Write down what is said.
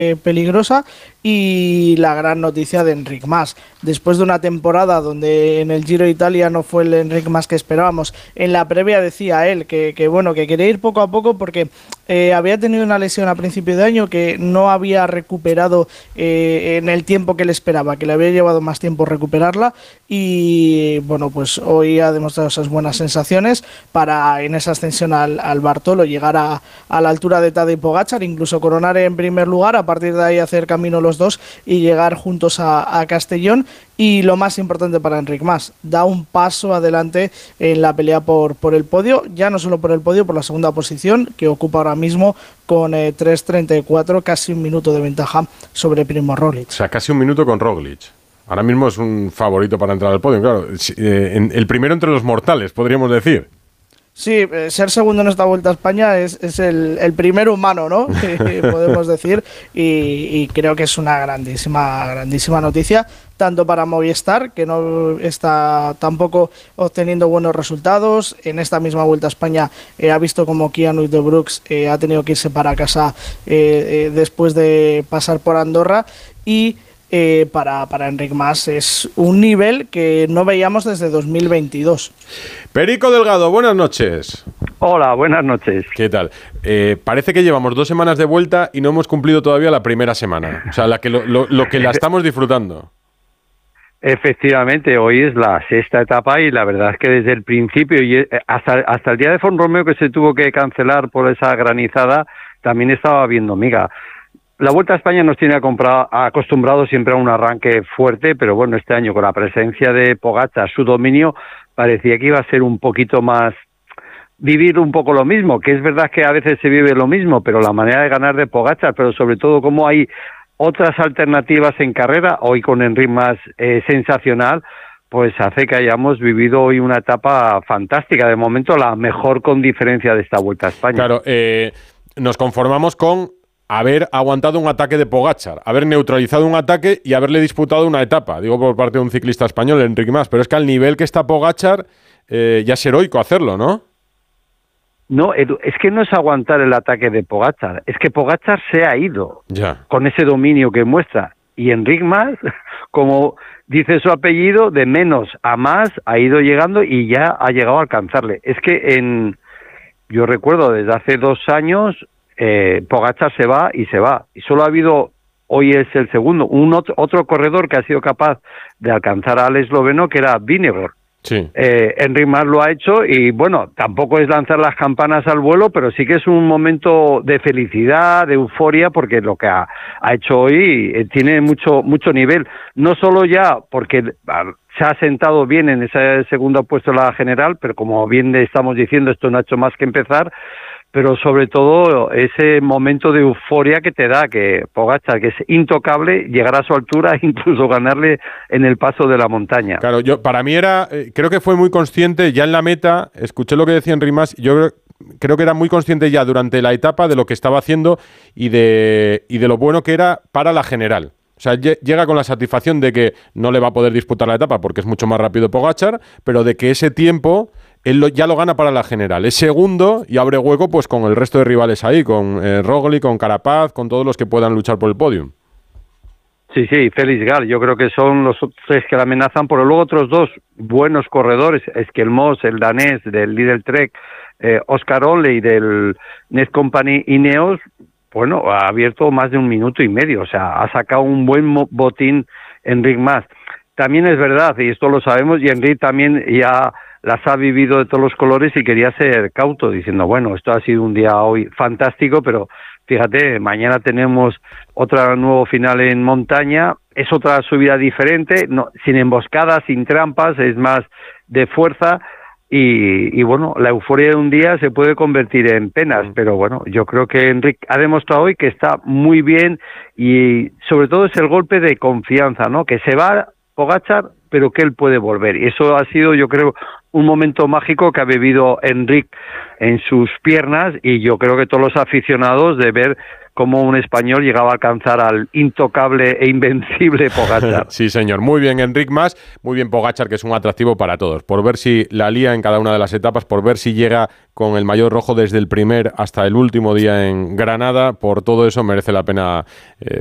peligrosa. Y la gran noticia de Enric Mas, después de una temporada donde en el Giro de Italia no fue el Enric Mas que esperábamos. En la previa decía él que quería ir poco a poco porque había tenido una lesión a principio de año que no había recuperado en el tiempo que él esperaba, que le había llevado más tiempo recuperarla. Y bueno, pues hoy ha demostrado esas buenas sensaciones para en esa ascensión al Bartolo llegar a la altura de Tadej Pogačar, incluso coronar en primer lugar, a partir de ahí hacer camino los dos y llegar juntos a Castellón. Y lo más importante para Enric Mas, da un paso adelante en la pelea por el podio, ya no solo por el podio, por la segunda posición que ocupa ahora mismo con 3.34, casi un minuto de ventaja sobre Primož Roglič. O sea, casi un minuto con Roglič. Ahora mismo es un favorito para entrar al podio, claro. El primero entre los mortales, podríamos decir. Sí, ser segundo en esta Vuelta a España es el primer humano, ¿no? Podemos decir, y creo que es una grandísima noticia, tanto para Movistar, que no está tampoco obteniendo buenos resultados. En esta misma Vuelta a España ha visto como Kian Uijtdebroeks ha tenido que irse para casa después de pasar por Andorra, y para Enric Mas es un nivel que no veíamos desde 2022. Perico Delgado, buenas noches. Hola, buenas noches. ¿Qué tal? Parece que llevamos 2 semanas de vuelta y no hemos cumplido todavía la primera semana. O sea, lo que la estamos disfrutando. Efectivamente, hoy es la 6ª etapa y la verdad es que desde el principio y hasta el día de Font-Romeu, que se tuvo que cancelar por esa granizada, también estaba viendo miga. La Vuelta a España nos tiene acostumbrado siempre a un arranque fuerte, pero bueno, este año con la presencia de Pogačar, su dominio, parecía que iba a ser un poquito más, vivir un poco lo mismo, que es verdad que a veces se vive lo mismo, pero la manera de ganar de Pogačar, pero sobre todo como hay otras alternativas en carrera, hoy con Enric Mas sensacional, pues hace que hayamos vivido hoy una etapa fantástica, de momento la mejor con diferencia de esta Vuelta a España. Claro, nos conformamos con haber aguantado un ataque de Pogačar, haber neutralizado un ataque y haberle disputado una etapa, digo por parte de un ciclista español, Enric Mas, pero es que al nivel que está Pogačar ya es heroico hacerlo, ¿no? No, Edu, es que no es aguantar el ataque de Pogačar, es que Pogačar se ha ido con ese dominio que muestra, y Enric Mas, como dice su apellido, de menos a más ha ido llegando y ya ha llegado a alcanzarle. Es que yo recuerdo desde hace 2 años Pogačar se va, y solo ha habido, hoy es el segundo, otro corredor que ha sido capaz de alcanzar al esloveno, que era Vingegaard. Sí. Enric Mas lo ha hecho y bueno, tampoco es lanzar las campanas al vuelo, pero sí que es un momento de felicidad, de euforia, porque lo que ha hecho hoy tiene mucho nivel, no solo ya porque se ha sentado bien en ese segundo puesto en la general, pero como bien estamos diciendo, esto no ha hecho más que empezar, pero sobre todo ese momento de euforia que te da, que Pogačar, que es intocable, llegar a su altura e incluso ganarle en el paso de la montaña. Claro, para mí creo que fue muy consciente ya en la meta, escuché lo que decía Enric Mas, yo creo que era muy consciente ya durante la etapa de lo que estaba haciendo y de lo bueno que era para la general. O sea, llega con la satisfacción de que no le va a poder disputar la etapa porque es mucho más rápido Pogačar, pero de que ese tiempo él ya lo gana para la general. Es segundo y abre hueco pues con el resto de rivales ahí, con Roglič, con Carapaz, con todos los que puedan luchar por el podium. Sí, Félix Gall, yo creo que son los 3 que la amenazan, pero luego otros 2 buenos corredores, Esquelmós, el danés del Lidl Trek, Oscar Oley del Net Company Ineos, bueno, ha abierto más de 1 minuto y medio, o sea, ha sacado un buen botín Enric Mas. También es verdad, y esto lo sabemos, y Enric también ya las ha vivido de todos los colores y quería ser cauto, diciendo, bueno, esto ha sido un día hoy fantástico, pero fíjate, mañana tenemos otro nuevo final en montaña, es otra subida diferente, no, sin emboscadas, sin trampas, es más de fuerza, y bueno, la euforia de un día se puede convertir en penas, pero bueno, yo creo que Enric ha demostrado hoy que está muy bien, y sobre todo es el golpe de confianza, ¿no? Que se va Pogačar, pero que él puede volver. Y eso ha sido, yo creo, un momento mágico que ha vivido Enric en sus piernas, y yo creo que todos los aficionados de ver cómo un español llegaba a alcanzar al intocable e invencible Pogačar. Sí, señor. Muy bien, Enric Mas. Muy bien, Pogačar, que es un atractivo para todos. Por ver si la lía en cada una de las etapas, por ver si llega con el maillot rojo desde el primer hasta el último día en Granada. Por todo eso merece la pena